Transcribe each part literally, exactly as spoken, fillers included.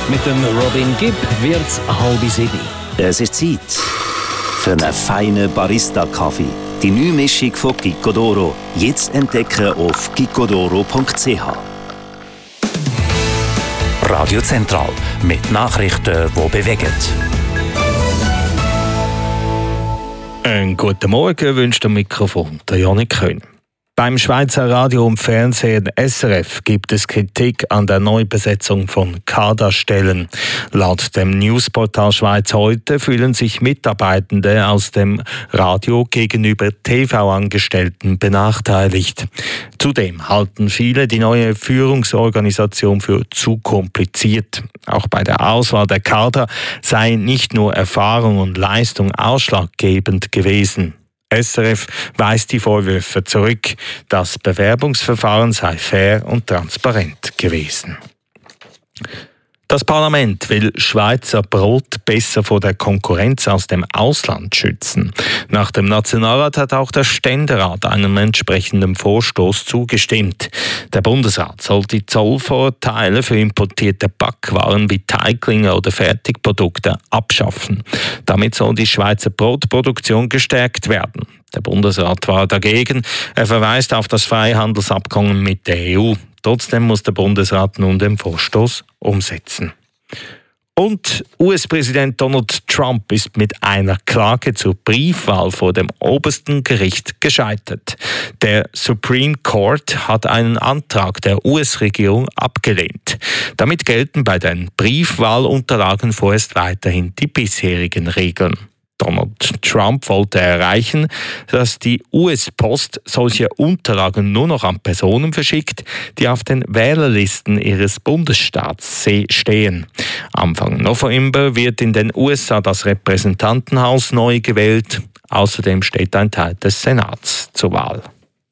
Mit dem Robin Gibb wird es halb sieben. Es ist Zeit für einen feinen Barista-Kaffee. Die neue Mischung von Gicodoro. Jetzt entdecken auf gicodoro punkt c h. Radio Zentral mit Nachrichten, die bewegen. Einen guten Morgen wünscht am Mikrofon der Janik Köhn. Beim Schweizer Radio und Fernsehen S R F gibt es Kritik an der Neubesetzung von Kaderstellen. Laut dem Newsportal Schweiz heute fühlen sich Mitarbeitende aus dem Radio gegenüber T V-Angestellten benachteiligt. Zudem halten viele die neue Führungsorganisation für zu kompliziert. Auch bei der Auswahl der Kader sei nicht nur Erfahrung und Leistung ausschlaggebend gewesen. S R F weist die Vorwürfe zurück. Das Bewerbungsverfahren sei fair und transparent gewesen. Das Parlament will Schweizer Brot besser vor der Konkurrenz aus dem Ausland schützen. Nach dem Nationalrat hat auch der Ständerat einem entsprechenden Vorstoß zugestimmt. Der Bundesrat soll die Zollvorteile für importierte Backwaren wie Teiglinge oder Fertigprodukte abschaffen. Damit soll die Schweizer Brotproduktion gestärkt werden. Der Bundesrat war dagegen. Er verweist auf das Freihandelsabkommen mit der E U. Trotzdem muss der Bundesrat nun den Vorstoß umsetzen. Und U S-Präsident Donald Trump ist mit einer Klage zur Briefwahl vor dem obersten Gericht gescheitert. Der Supreme Court hat einen Antrag der U S-Regierung abgelehnt. Damit gelten bei den Briefwahlunterlagen vorerst weiterhin die bisherigen Regeln. Donald Trump wollte erreichen, dass die U S-Post solche Unterlagen nur noch an Personen verschickt, die auf den Wählerlisten ihres Bundesstaats stehen. Anfang November wird in den U S A das Repräsentantenhaus neu gewählt. Außerdem steht ein Teil des Senats zur Wahl.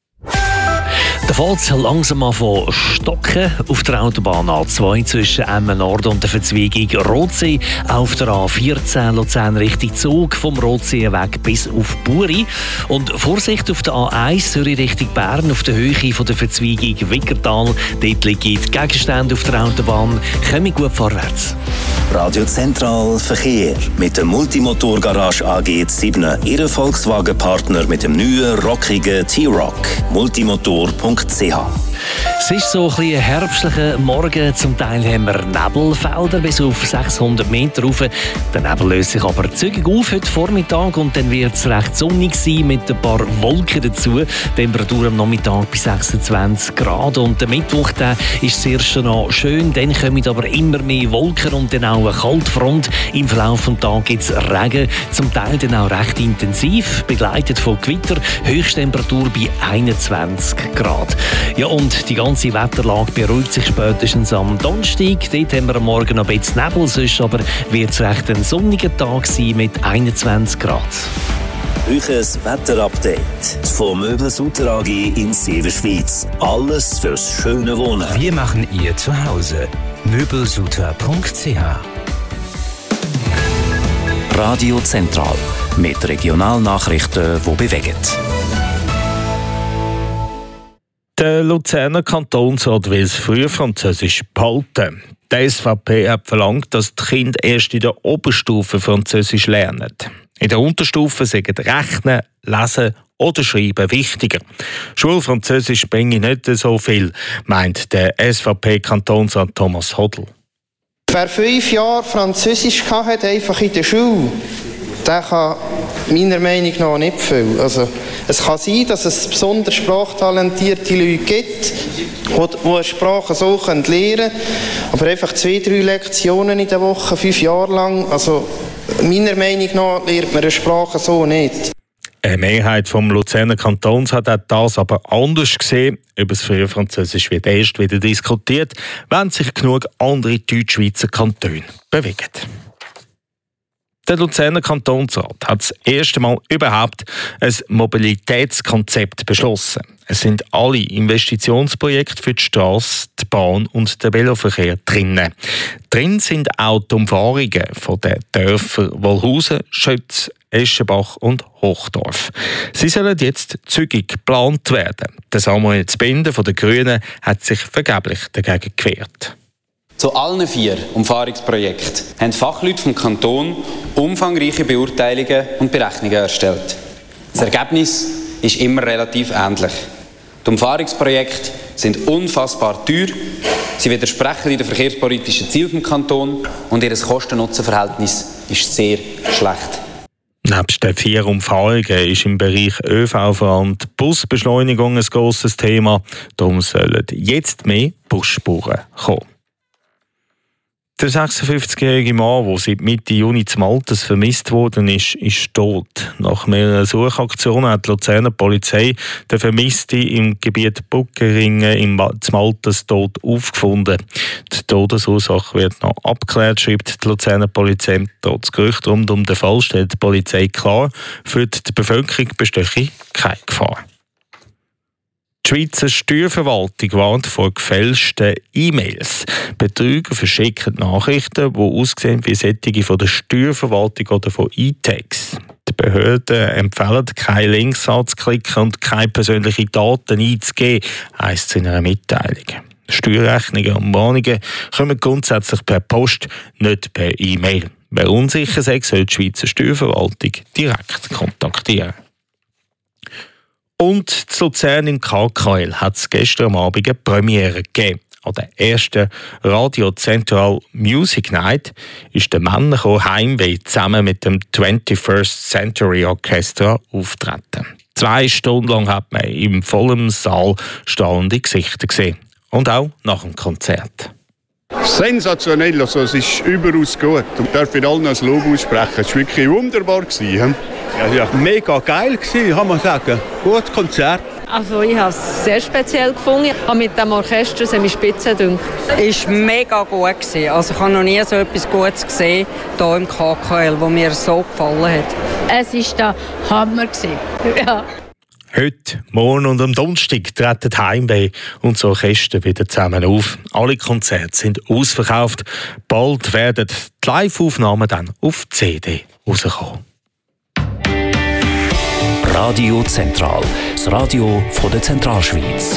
Da fährt es langsam an von Stocken auf der Autobahn A zwei zwischen Emmen Nord und der Verzweigung Rotsee. Auf der A vierzehn Luzern Richtung Zug vom Rotsee weg bis auf Buri. Und Vorsicht auf der A eins Zürich Richtung Bern auf der Höhe von der Verzweigung Wickertal. Dort liegen die Gegenstände auf der Autobahn. Kommen gut vorwärts. Radio Zentral Verkehr mit der Multimotor-Garage A G sieben. Ihr Volkswagen-Partner mit dem neuen, rockigen T-Roc. multimotor punkt c h. Es ist so ein bisschen ein herbstlicher Morgen. Zum Teil haben wir Nebelfelder bis auf sechshundert Meter rauf. Der Nebel löst sich aber zügig auf heute Vormittag und dann wird es recht sonnig sein mit ein paar Wolken dazu. Temperatur am Nachmittag bis sechsundzwanzig Grad. Und der Mittwoch der ist zuerst schon noch schön, dann kommen aber immer mehr Wolken und dann auch eine Kaltfront. Im Verlauf des Tages gibt es Regen, zum Teil dann auch recht intensiv, begleitet von Gewitter. Höchsttemperatur bei einundzwanzig Grad. Ja, und die ganze Wetterlage beruhigt sich spätestens am Donnerstag. Dort haben wir am Morgen noch ein bisschen Nebel, sonst aber wird es recht ein sonniger Tag sein mit einundzwanzig Grad. Euches Wetterupdate von Möbel Sutter A G in Severschweiz. Alles fürs schöne Wohnen. Wir machen ihr zu Hause. möbelsutter punkt c h. Radio Zentral mit Regionalnachrichten, die bewegen. Der Luzerner Kantonsrat will das Frühfranzösisch behalten. Die S V P hat verlangt, dass die Kinder erst in der Oberstufe Französisch lernen. In der Unterstufe sind Rechnen, Lesen oder Schreiben wichtiger. Schulfranzösisch bringe nicht so viel, meint der S V P-Kantonsrat Thomas Hodl. Wer fünf Jahre Französisch hatte, einfach in der Schule, der kann meiner Meinung nach nicht viel. Also, es kann sein, dass es besonders sprachtalentierte Leute gibt, die eine Sprache so lernen können, aber einfach zwei, drei Lektionen in der Woche, fünf Jahre lang, also meiner Meinung nach lernt man eine Sprache so nicht. Eine Mehrheit vom Luzerner Kantons hat das aber anders gesehen. Über das Frühfranzösisch wird erst wieder diskutiert, wenn sich genug andere Deutschschweizer Kantone bewegen. Der Luzerner Kantonsrat hat das erste Mal überhaupt ein Mobilitätskonzept beschlossen. Es sind alle Investitionsprojekte für die Strasse, die Bahn und den Veloverkehr drinnen. Drin sind auch die Umfahrungen von den Dörfern Wolhausen, Schötz, Eschenbach und Hochdorf. Sie sollen jetzt zügig geplant werden. Der Samuel Zbinden von den Grünen hat sich vergeblich dagegen gewehrt. Zu allen vier Umfahrungsprojekten haben Fachleute vom Kanton umfangreiche Beurteilungen und Berechnungen erstellt. Das Ergebnis ist immer relativ ähnlich. Die Umfahrungsprojekte sind unfassbar teuer, sie widersprechen den verkehrspolitischen Zielen des Kantons und ihr Kosten-Nutzen-Verhältnis ist sehr schlecht. Nebst den vier Umfahrungen ist im Bereich ÖV vor allem die Busbeschleunigung ein grosses Thema. Darum sollen jetzt mehr Busspuren kommen. Der sechsundfünfzigjährige Mann, der seit Mitte Juni zum Alters vermisst worden ist, ist tot. Nach mehreren Suchaktionen hat die Luzerner Polizei den Vermissten im Gebiet Buckeringen im Alters tot aufgefunden. Die Todesursache wird noch abgeklärt, schreibt die Luzerner Polizei. Trotz Gerücht rund um den Fall stellt die Polizei klar, für die Bevölkerung bestehe keine Gefahr. Die Schweizer Steuerverwaltung warnt vor gefälschten E-Mails. Betrüger verschicken Nachrichten, die aussehen wie solche von der Steuerverwaltung oder von E-Tax. Die Behörden empfehlen, keine Links anzuklicken und keine persönlichen Daten einzugeben, heisst es in einer Mitteilung. Steuerrechnungen und Warnungen kommen grundsätzlich per Post, nicht per E-Mail. Wer unsicher ist, soll die Schweizer Steuerverwaltung direkt kontaktieren. Und zu Luzern im K K L hat es gestern am Abend eine Premiere gegeben. An der ersten Radio Central Music Night ist der Männerchor Heimweh zusammen mit dem twenty-first Century Orchestra auftreten. Zwei Stunden lang hat man im vollen Saal strahlende Gesichter gesehen. Und auch nach dem Konzert. Sensationell, also es ist überaus gut. Ich darf in allen ein Lob aussprechen. Es war wirklich wunderbar. Ja, es war mega geil, kann man sagen. Gutes Konzert. Also ich habe es sehr speziell gefunden. Ich habe mit dem Orchester sehr spitze gedünkt. Es war mega gut. Also ich habe noch nie so etwas Gutes gesehen hier im K K L, das mir so gefallen hat. Es war der Hammer. Ja. Heute, morgen und am Donnerstag treten Heimweh und das Orchester wieder zusammen auf. Alle Konzerte sind ausverkauft. Bald werden die Live-Aufnahmen dann auf C D rauskommen. Radio Zentral, das Radio von der Zentralschweiz.